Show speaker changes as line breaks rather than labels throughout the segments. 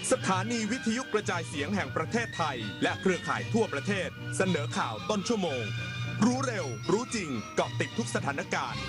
สถานีวิทยุกระจายเสียงแห่งประเทศไทยและเครือข่ายทั่วประเทศเสนอข่าวต้นชั่วโมงรู้เร็วรู้จริงเกาะติดทุกสถานการณ์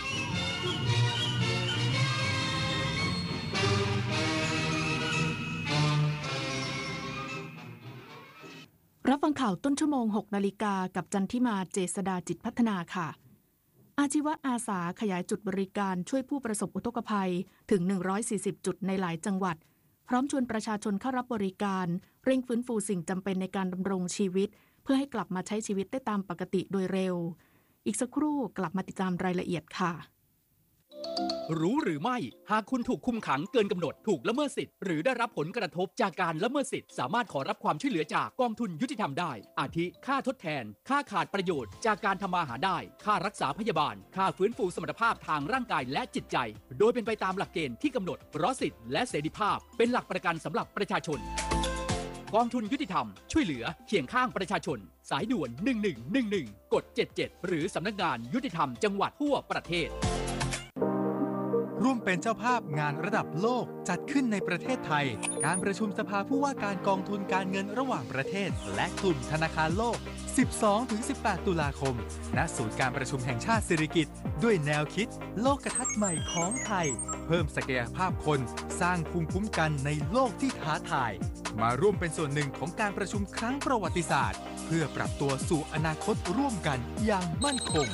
รับฟังข่าวต้นชั่วโมง 6 นาฬิกากับจันทิมาเจษฎาจิตพัฒนาค่ะอาชีวะอาสาขยายจุดบริการช่วยผู้ประสบอุทกภัยถึง140จุดในหลายจังหวัดพร้อมชวนประชาชนเข้ารับบริการเร่งฟื้นฟูสิ่งจำเป็นในการดำรงชีวิตเพื่อให้กลับมาใช้ชีวิตได้ตามปกติโดยเร็วอีกสักครู่กลับมาติดตามรายละเอียดค่ะ
รู้หรือไม่หากคุณถูกคุมขังเกินกำหนดถูกละเมิดสิทธิ์หรือได้รับผลกระทบจากการละเมิดสิทธิ์สามารถขอรับความช่วยเหลือจากกองทุนยุติธรรมได้อาทิค่าทดแทนค่าขาดประโยชน์จากการทำมาหาได้ค่ารักษาพยาบาลค่าฟื้นฟูสมรรถภาพทางร่างกายและจิตใจโดยเป็นไปตามหลักเกณฑ์ที่กำหนดเพราะสิทธิและเสรีภาพเป็นหลักประกันสำหรับประชาชนกองทุนยุติธรรมช่วยเหลือเคียงข้างประชาชนสายด่วน1111กด77หรือสำนักงานยุติธรรมจังหวัดทั่วประเทศ
ร่วมเป็นเจ้าภาพงานระดับโลกจัดขึ้นในประเทศไทยการประชุมสภาผู้ว่าการกองทุนการเงินระหว่างประเทศและกลุ่มธนาคารโลก 12-18 ตุลาคมณศูนย์การประชุมแห่งชาติสิริกิติ์ด้วยแนวคิดโลกทัศน์ใหม่ของไทยเพิ่มศักยภาพคนสร้างภูมิคุ้มกันในโลกที่ท้าทายมาร่วมเป็นส่วนหนึ่งของการประชุมครั้งประวัติศาสตร์เพื่อปรับตัวสู่อนาคตร่วมกันอย่างมั่นคง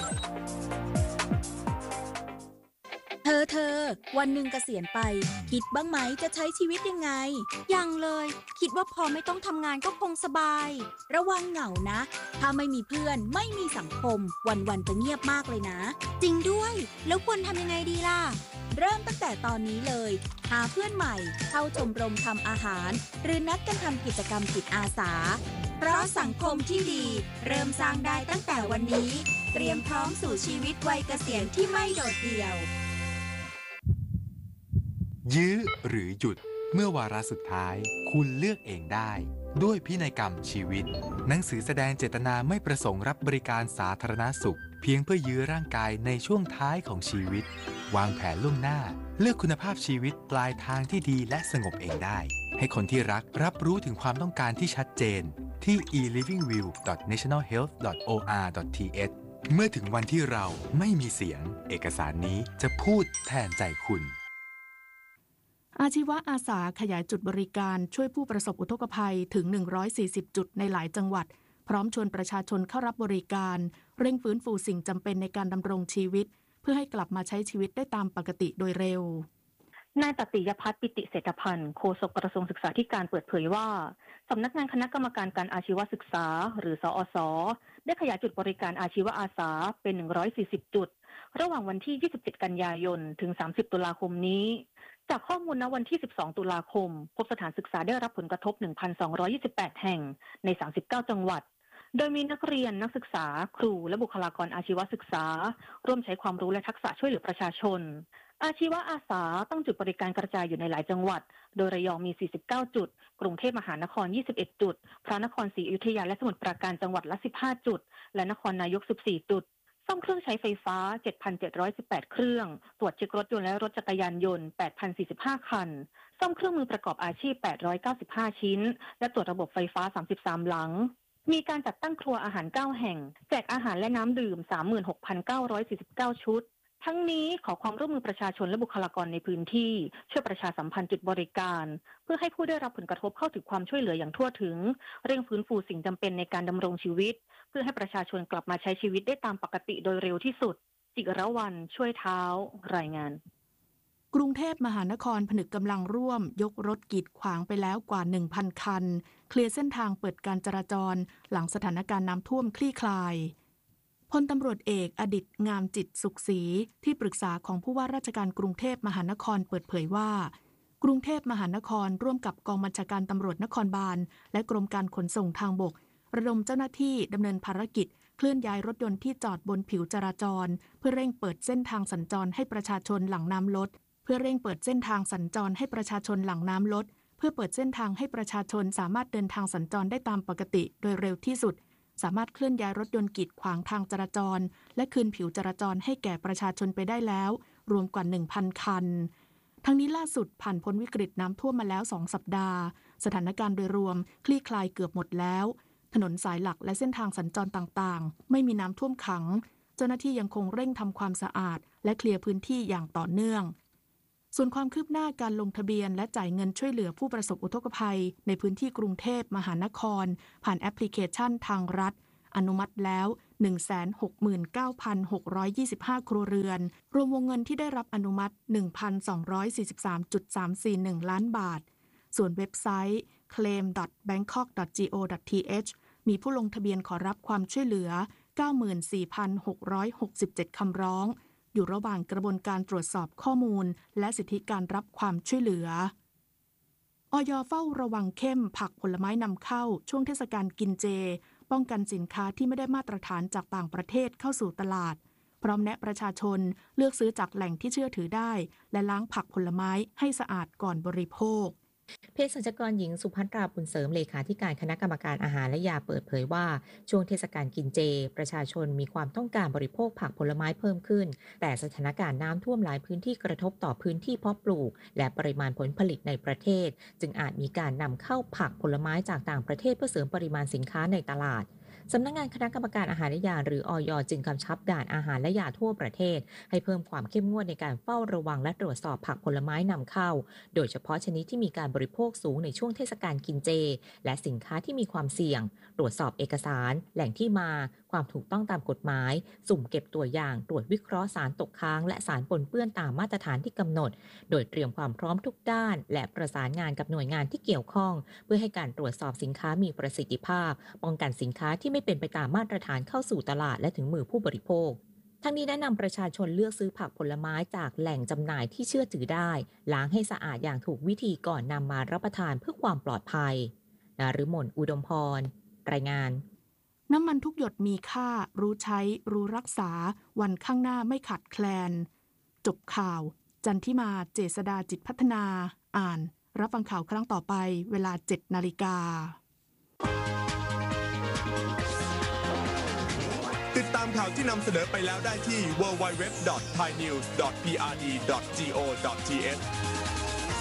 เธอวันหนึ่งเกษียณไปคิดบ้างไหมจะใช้ชีวิตยังไงยังเลยคิดว่าพอไม่ต้องทำงานก็คงสบายระวังเหงานะถ้าไม่มีเพื่อนไม่มีสังคมวันๆจะเงียบมากเลยนะจริงด้วยแล้วควรทำยังไงดีล่ะเริ่มตั้งแต่ตอนนี้เลยหาเพื่อนใหม่เข้าชมรมทำอาหารหรือนัดกันทำกิจกรรมจิตอาสาเพราะสังคมที่ดีเริ่มสร้างได้ตั้งแต่วันนี้เตรียมพร้อมสู่ชีวิตวัยเกษียณที่ไม่โดดเดี่ยว
ยื้อหรือหยุดเมื่อวาระสุดท้ายคุณเลือกเองได้ด้วยพินัยกรรมชีวิตหนังสือแสดงเจตนาไม่ประสงค์รับบริการสาธารณสุขเพียงเพื่อยื้อร่างกายในช่วงท้ายของชีวิตวางแผนล่วงหน้าเลือกคุณภาพชีวิตปลายทางที่ดีและสงบเองได้ให้คนที่รักรับรู้ถึงความต้องการที่ชัดเจนที่ e-livingwill.nationalhealth.or.th เมื่อถึงวันที่เราไม่มีเสียงเอกสารนี้จะพูดแทนใจคุณ
อาชีวะอาสาขยายจุดบริการช่วยผู้ประสบอุทกภัยถึง140จุดในหลายจังหวัดพร้อมชวนประชาชนเข้ารับบริการเร่งฟื้นฟูสิ่งจำเป็นในการดำรงชีวิตเพื่อให้กลับมาใช้ชีวิตได้ตามปกติโดยเร็วน
ายตติยภัทร ปิติเศรษฐพันธ์โฆษกกระทรวงศึกษาธิการเปิดเผยว่าสำนักงานคณะกรรมการการอาชีวศึกษาหรือสอสได้ขยายจุดบริการอาชีวอาสาเป็น140จุดระหว่างวันที่27กันยายนถึง30ตุลาคมนี้จากข้อมูลณวันที่12ตุลาคมพบสถานศึกษาได้รับผลกระทบ 1,228 แห่งใน39จังหวัดโดยมีนักเรียนนักศึกษาครูและบุคลากรอาชีวศึกษาร่วมใช้ความรู้และทักษะช่วยเหลือประชาชนอาชีวอาสาตั้งจุดบริการกระจายอยู่ในหลายจังหวัดโดยระยองมี49จุดกรุงเทพมหานคร21จุดพระนครศรีอยุธยาและสมุทรปราการจังหวัดละ15จุดและนครนายก14จุดซ่อมเครื่องใช้ไฟฟ้า 7,718 เครื่องตรวจเช็ครถยนต์และรถจักรยานยนต์ 8,045 คันซ่อมเครื่องมือประกอบอาชีพ895ชิ้นและตรวจระบบไฟฟ้า33หลังมีการจัดตั้งครัวอาหาร9แห่งแจกอาหารและน้ำดื่ม 36,949 ชุดทั้งนี้ขอความร่วมมือประชาชนและบุคลากรในพื้นที่ช่วยประชาสัมพันธ์จุดบริการเพื่อให้ผู้ได้รับผลกระทบเข้าถึงความช่วยเหลืออย่างทั่วถึงเร่งฟื้นฟูสิ่งจำเป็นในการดำรงชีวิตเพื่อให้ประชาชนกลับมาใช้ชีวิตได้ตามปกติโดยเร็วที่สุดจิรวรรณช่วยเท้ารายงาน
กรุงเทพมหานครผนึกกำลังร่วมยกรถกีดขวางไปแล้วกว่า 1,000 คันเคลียร์เส้นทางเปิดการจราจรหลังสถานการณ์น้ำท่วมคลี่คลายพลตำรวจเอกอดิษฐ์งามจิตสุขศรีที่ปรึกษาของผู้ว่าราชการกรุงเทพมหานครเปิดเผยว่ากรุงเทพมหานครร่วมกับกองบัญชาการตำรวจนครบาลและกรมการขนส่งทางบกระดมเจ้าหน้าที่ดำเนินภารกิจเคลื่อนย้ายรถยนต์ที่จอดบนผิวจราจรเพื่อเร่งเปิดเส้นทางสัญจรให้ประชาชนหลังน้ำลดเพื่อเร่งเปิดเส้นทางสัญจรให้ประชาชนหลังน้ำลดเพื่อเปิดเส้นทางให้ประชาชนสามารถเดินทางสัญจรได้ตามปกติโดยเร็วที่สุดสามารถเคลื่อนย้ายรถยนต์กีดขวางทางจราจรและคืนผิวจราจรให้แก่ประชาชนไปได้แล้วรวมกว่า 1,000 คันทั้งนี้ล่าสุดผ่านพ้นวิกฤตน้ำท่วมมาแล้ว2สัปดาห์สถานการณ์โดยรวมคลี่คลายเกือบหมดแล้วถนนสายหลักและเส้นทางสัญจรต่างๆไม่มีน้ำท่วมขังเจ้าหน้าที่ยังคงเร่งทำความสะอาดและเคลียร์พื้นที่อย่างต่อเนื่องส่วนความคืบหน้าการลงทะเบียนและจ่ายเงินช่วยเหลือผู้ประสบอุทกภัยในพื้นที่กรุงเทพมหานครผ่านแอปพลิเคชันทางรัฐอนุมัติแล้ว 169,625 ครัวเรือนรวมวงเงินที่ได้รับอนุมัติ 1,243.341 ล้านบาทส่วนเว็บไซต์ claim.bangkok.go.th มีผู้ลงทะเบียนขอรับความช่วยเหลือ 94,667 คำร้องอยู่ระหว่างกระบวนการตรวจสอบข้อมูลและสิทธิการรับความช่วยเหลืออย.เฝ้าระวังเข้มผักผลไม้นำเข้าช่วงเทศกาลกินเจป้องกันสินค้าที่ไม่ได้มาตรฐานจากต่างประเทศเข้าสู่ตลาดพร้อมแนะประชาชนเลือกซื้อจากแหล่งที่เชื่อถือได้และล้างผักผลไม้ให้สะอาดก่อนบริโภค
เภสัชกรหญิงสุภัทราบุญเสริมเลขาธิการคณะกรรมการอาหารและยาเปิดเผยว่าช่วงเทศกาลกินเจประชาชนมีความต้องการบริโภคผักผลไม้เพิ่มขึ้นแต่สถานการณ์น้ำท่วมหลายพื้นที่กระทบต่อพื้นที่เพาะปลูกและปริมาณผลผลิตในประเทศจึงอาจมีการนำเข้าผักผลไม้จากต่างประเทศเพื่อเสริมปริมาณสินค้าในตลาดสำนักงานคณะกรรมการอาหารและยาหรืออย.จึงกำชับด่านอาหารและยาทั่วประเทศให้เพิ่มความเข้มงวดในการเฝ้าระวังและตรวจสอบผักผลไม้นำเข้าโดยเฉพาะชนิดที่มีการบริโภคสูงในช่วงเทศกาลกินเจและสินค้าที่มีความเสี่ยงตรวจสอบเอกสารแหล่งที่มาความถูกต้องตามกฎหมายสุ่มเก็บตัวอย่างตรวจวิเคราะห์สารตกค้างและสารปนเปื้อนตามมาตรฐานที่กำหนดโดยเตรียมความพร้อมทุกด้านและประสานงานกับหน่วยงานที่เกี่ยวข้องเพื่อให้การตรวจสอบสินค้ามีประสิทธิภาพป้องกันสินค้าที่ไม่เป็นไปตามมาตรฐานเข้าสู่ตลาดและถึงมือผู้บริโภคทั้งนี้แนะนำประชาชนเลือกซื้อผักผลไม้จากแหล่งจำหน่ายที่เชื่อถือได้ล้างให้สะอาดอย่างถูกวิธีก่อนนำมารับประทานเพื่อความปลอดภัยนฤมลอุดมพรรายงาน
น้ำมันทุกหยดมีค่ารู้ใช้รู้รักษาวันข้างหน้าไม่ขาดแคลนจบข่าวจันทิมาเจษฎาจิตพัฒนาอ่านรับฟังข่าวครั้งต่อไปเวลา 7:00 น.
ติดตามข่าวที่นำเสนอไปแล้วได้ที่ www.thainews.prd.go.th